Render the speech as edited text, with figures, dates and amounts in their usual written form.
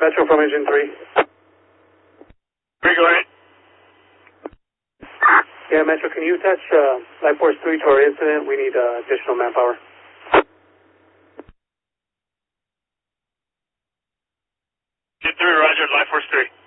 Metro from engine 3. 3, go ahead. Yeah, Metro, can you attach Life Force 3 to our incident? We need additional manpower. Get 3, roger, Life Force 3.